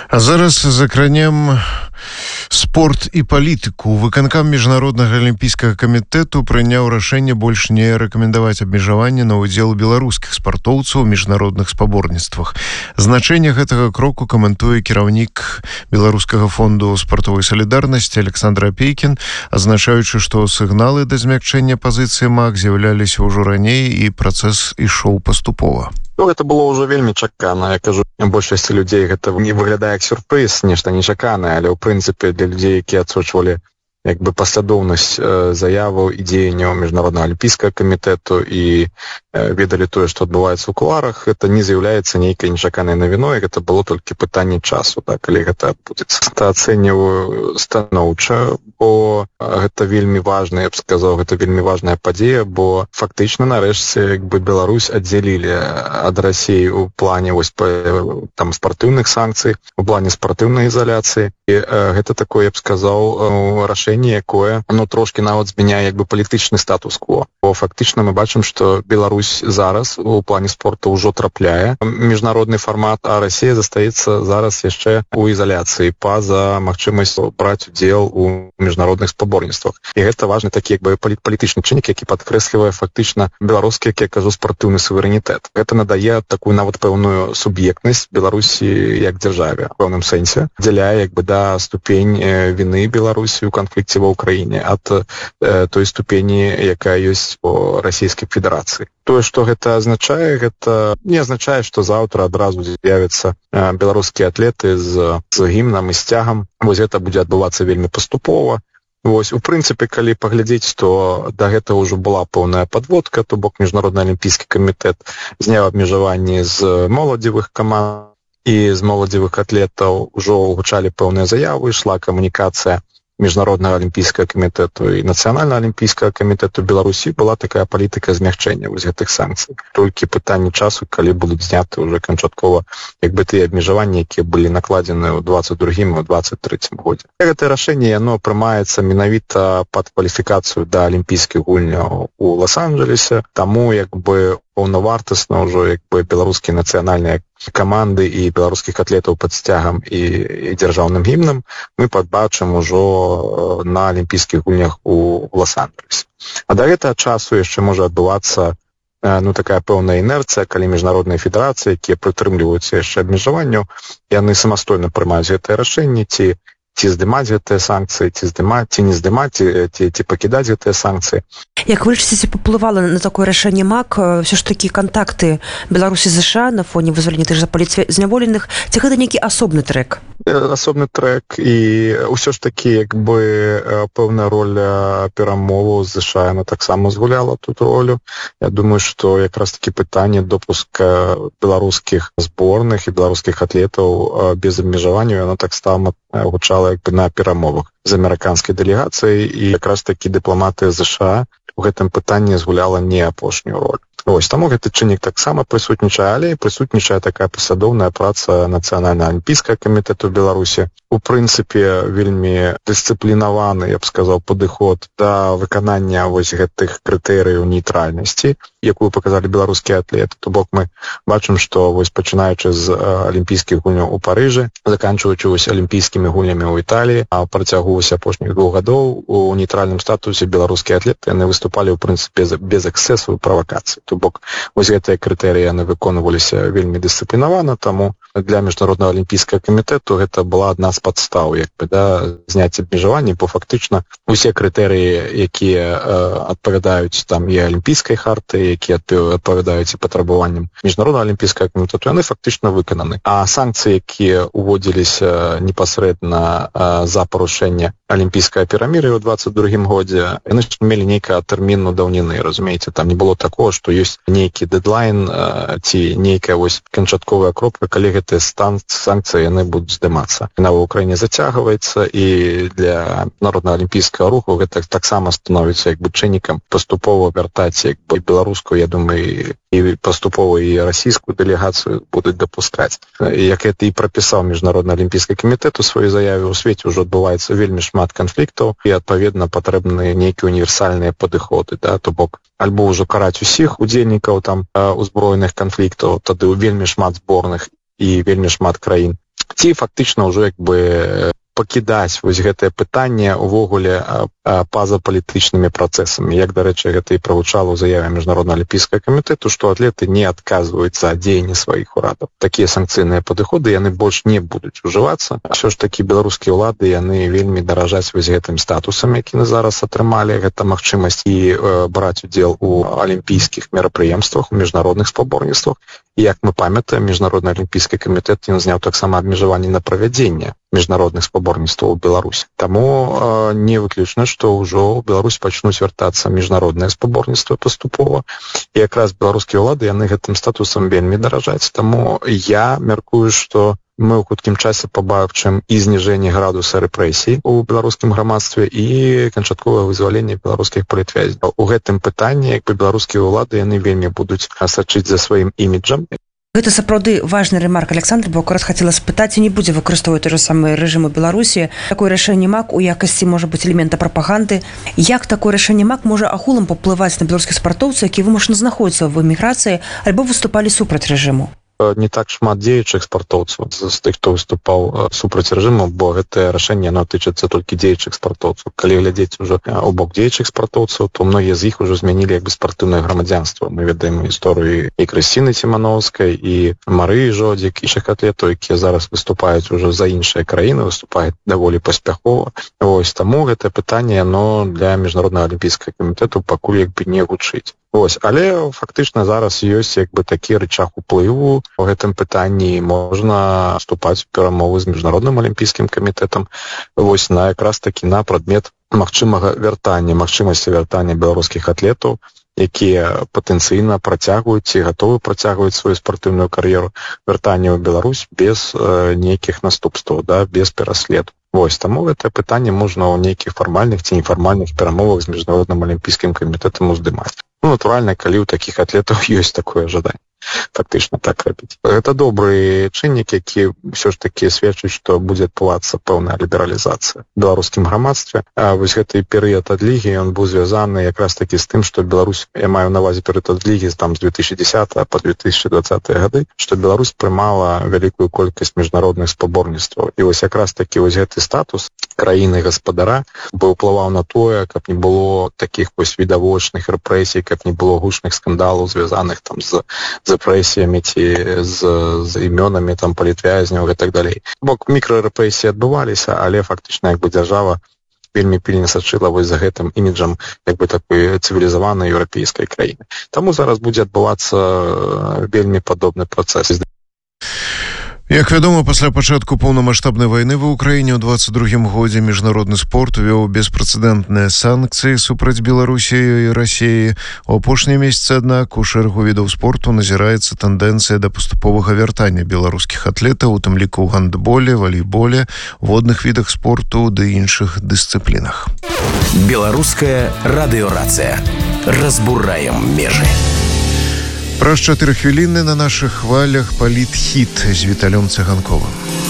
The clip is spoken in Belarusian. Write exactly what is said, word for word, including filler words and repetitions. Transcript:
А зараз закранем спорт і палітыку. Выканкам міжнароднага алімпійскага камітэту прыняў рашэнне больш не рэкамендаваць абмежаванне на ўдзел беларускіх спартоўцаў у міжнародных спаборніцтвах. Значэнне гэтага кроку каментуе кіраўнік Беларускага фонду спартовай салідарнасці Александр Апейкін, азначаючы, што сігналы да змякчэння пазіцыі МАК з'яўляліся ўжо раней і працэс ішоў паступова. Ну, гэта было ўжо вельмі чакана. Я кажу, большасці людзей гэта не выглядае як сюрпрыз, нешта нечаканае, але ў прынцыпе для людзей, якія адсочвалі як бы паслядоўнасць э, заяваў і дзеянняў міжнароднага алімпійскага камітэту і э, ведалі тое, што адбываецца ў кулуарах, гэта не з'яўляецца нейкай нечаканай навіной, гэта было толькі пытанне часу, так, калі гэта адбудзецца. Гэта ацэньваю станоўча, бо гэта вельмі важна, я б сказаў, гэта вельмі важная падзея, бо фактычна нарэшце як бы Беларусь аддзялілі ад Расіі ў плане вось там спартыўных санкцый, у плане спартыўнай ізаляцыі. І э, гэта такое, я б сказаў, рашэнне, якое оно трошки нават змяняе як бы палітычны статус-кво. Бо фактычна мы бачым, што Беларусь зараз у плане спорту ўжо трапляе міжнародны фармат, а Расія застаецца зараз яшчэ у ізаляцыі па-за магчымасць браць удзел у міжнародных спаборніцтвах. І гэта важны такі як бы палітычны чыннік, які падкрэслівае фактычна беларускі, як я кажу, спартыўны суверэнітэт. Гэта надае такую нават пэўную суб'ектнасць Беларусі як дзяржаве, у пэўным сэнсе дзяляе як бы да ступень віны Беларусі ў канфлікце ва ўкраіне ад э, той ступені, якая ёсць у Расійскай Федэрацыі. Тое, што гэта азначае, гэта не азначае, што заўтра адразу з'явяцца э, беларускія атлеты з, з гімнам і сцягам. Вось гэта будзе адбывацца вельмі паступова. Вось, у прынцыпе, калі паглядзець, то да гэтага ўжо была пэўная падводка, то бок міжнародны алімпійскі камітэт зняў абмежаванні з моладзевых каманд і з моладзевых атлетаў ужо гучалі пэўныя заявы, ішла камунікацыя міжнароднага алімпійскага камітэту і нацыянальнага алімпійскага камітэту Беларусі, была такая палітыка змягчэння вось гэтых санкцый. Толькі пытанне часу, калі будуць зняты ўжо канчаткова як бы тыя абмежаванні, якія былі накладзены ў дваццаць другім і дваццаць трэцім годзе. Гэтае рашэнне яно прымаецца менавіта пад кваліфікацыю да алімпійскіх гульняў у Лос-Анджелесе, таму як бы паўнавартасна ўжо як бы беларускія нацыянальныя каманды і беларускіх атлетаў пад сцягам і, і дзяржаўным гімнам мы падбачым ужо на алімпійскіх гульнях у Лос-Анджелесе. А да гэтага часу яшчэ можа адбывацца ну такая пэўная інерцыя, калі міжнародныя федэрацыі, якія прытрымліваюцца яшчэ абмежаванняў, яны самастойна прымаюць гэтае рашэнне, ці ці здымаць гэтыя санкцыі, ці здымаць, ці не здымаць, ці, ці, ці пакідаць гэтыя санкцыі. Як вы лічыце, ці паўплывала на такое рашэнне МАК ўсё ж такі кантакты Беларусі з ЗША на фоне вызвалення тых жа палітзняволеных, ці гэта нейкі асобны трэк? Асобны трэк, і ўсё ж такі як бы пэўная роля перамоваў з ЗША, яна таксама згуляла тут ролю. Я думаю, што якраз такі пытанне допуска беларускіх зборных і беларускіх атлетаў без абмежаванняў, яно таксама гучала як бы на перамовах з амерыканскай дэлегацыяй, і якраз такі дыпламатыя ЗША у гэтым пытанні згуляла не апошнюю роль. Вось, таму гэты чыннік таксама прысутнічае, але і прысутнічае такая пасадоўная праца нацыянальнага алімпійскага камітэту Беларусі. У прынцыпе, вельмі дысцыплінаваны, я б сказаў, падыход да выканання вось гэтых крытэрыяў нейтральнасці, якую паказалі беларускія атлеты. То бок мы бачым, што вось пачынаючы з алімпійскіх гульняў у Парыжы, заканчваючы вось алімпійскімі гульнямі ў Італіі, а ў працягу вось апошніх двух гадоў у нейтральным статусе беларускія атлеты, яны выступалі ў прынцыпе без эксцэсу і правакацыі. То бок вось гэтыя крытэрыі яны выконваліся вельмі дысцыплінавана, таму для міжнароднага алімпійскага камітэту гэта была адна з падстаў, як бы, да, зняць абмежаванні, бо фактычна усе крытэрыі, якія э, адпавядаюць там і алімпійскай харты, якія адпавядаюць і патрабаванням міжнароднага алімпійскага камітэту, яны фактычна выкананы. А санкцыі, якія уводзіліся непасрэдна э, за парушэнне алімпійскай піраміды ў дваццаць другім годзе, яны ж мелі нейкага тэрміну даўніны, разумееце, там не было такого, што ёсць нейкі дэдлайн э, ці нейкая вось канчатковая кропка, калі гэтыя санкцыі яны будуць здымацца. Яна ў Украіне зацягваецца, і для народнага алімпійскага руху гэта таксама становіцца як бы чыннікам паступова вяртаць як бы беларускую, я думаю, і паступова і расійскую дэлегацыю будуць дапускаць. Як гэта і прапісаў міжнародны алімпійскі камітэт у сваёй заяве, у свеце ўжо адбываецца вельмі шмат канфліктаў, і адпаведна патрэбны нейкія універсальныя падыходы, да, то бок альбо ўжо караць усіх удзельнікаў там узброеных канфліктаў, тады вельмі шмат зборных і вельмі шмат краін ці фактычна ўжо як бы пакідаць вось гэтае пытанне увогуле па-за палітычнымі працэсамі. Як, дарэчы, гэта і прагучала ў заяве Міжнароднага алімпійскага камітэту, што атлеты не адказваюць за дзеянні сваіх урадаў. Такія санкцыйныя падыходы, яны больш не будуць ужывацца. Ўсё ж такі беларускія ўлады, яны вельмі даражаць вось гэтым статусам, які мы зараз атрымалі. Гэта магчымасць і э, браць удзел у алімпійскіх мерапрыемствах, у міжнародных спаборніцтвах. І як мы памятаем, Міжнародны алімпійскі камітэт ён зняў таксама абмежаванні на правядзенне міжнародных спаборніцтваў у Беларусі. Таму э, не выключна, што ўжо ў Беларусь пачнуць вяртацца міжнародныя спаборніцтвы паступова. І якраз беларускія ўлады яны гэтым статусам вельмі даражаць. Таму я мяркую, што мы ў хуткім часе пабачым і зніжэнне градуса рэпрэсій у беларускім грамадстве і канчатковае вызваленне беларускіх палітвязняў. У гэтым пытанні як бы беларускія ўлады яны вельмі будуць сачыць за сваім іміджам. Гэта сапраўды важны ремарк, Александр, бо якраз хацела спытаць, ці не будзе выкарыстоўваць той же самы рэжым у Беларусі. Такое рашэнне МАК у якасці можа быць элемента прапаганды. Як такое рашэнне МАК можа агулам паўплываць на беларускіх спартоўцаў, якія вымушана знаходзяцца ў эміграцыі альбо выступалі супраць рэжыму? Не так шмат дзеючых спартоўцаў з тых, хто выступаў супраць рэжыму, бо гэтае рашэнне оно тычыцца толькі дзеючых спартоўцаў. Калі глядзець ужо у бок дзеючых спартоўцаў, то многія з іх ужо змянілі як бы спартыўнае грамадзянства. Мы ведаем гісторыю і Крысціны Цімановскай, і Марыі Жодзік, іншых атлетаў, якія зараз выступаюць ужо за іншыя краіны, выступаюць даволі паспяхова. Вось таму гэтае пытанне оно для Міжнароднага алімпійскага камітэту пакуль як бы не гучыць. Вось, але фактычна зараз ёсць як бы такі рычаг уплыву у гэтым пытанні, можна вступаць у перамовы з Міжнародным алімпійскім камітэтам вось на якраз такі на прадмет магчымага вяртання, магчымасці вяртання беларускіх атлетаў, якія патэнцыйна працягваюць ці гатовы працягваць сваю спартыўную кар'еру, вяртання ў Беларусь без э, нейкіх наступстваў, да, без пераследу. Вось, таму гэтае пытанне можна ў нейкіх фармальных ці нефармальных перамовах з Міжнародным алімпійскім камітэтам уздымаць. Ну, натуральна, калі ў такіх атлетаў ёсць такое жаданне. Фактычна так рабіць. Гэта добры чыннік, які ўсё ж такі сведчыць, што будзе адбывацца пэўная лібералізацыя ў беларускім грамадстве. А вось гэты перыяд адлігі, ён быў звязаны якраз такі з тым, што Беларусь, я маю на ўвазе перыяд адлігі там з две тысячи десятого па две тысячи двадцатые гады, што Беларусь прымала вялікую колькасць міжнародных спаборніцтваў. І вось якраз такі вось гэты статус краіны-гаспадара бы ўплываў на тое, каб не было такіх вось відавочных рэпрэсій, каб не было гучных скандалаў, звязаных там з з рэпрэсіямі ці з, з імёнамі там палітвязняў і так далей. Бок мікрарэпрэсіі адбываліся, але фактычна як бы дзяржава вельмі пільна сачыла вось за гэтым іміджам як бы такой цывілізаванай еўрапейскай краіны. Таму зараз будзе адбывацца вельмі падобны працэс. Як вядома, пасля пачатку поўнамаштабнай вайны ва ўкраіне ў двадцать другім годзе міжнародны спорт увёў беспрэцэдэнтныя санкцыі супраць Беларусі і Расіі. У апошнія месяцы, аднак, у шэрагу відаў спорту назіраецца тэндэнцыя да паступовага вяртання беларускіх атлетаў, у тым ліку ў гандболе, валейболе, водных відах спорту ды іншых дысцыплінах. Беларуская радыёрацыя. Разбураем межы. Праз чатыры хвіліны на нашых хвалях палітхіт з Віталём Цыганковым.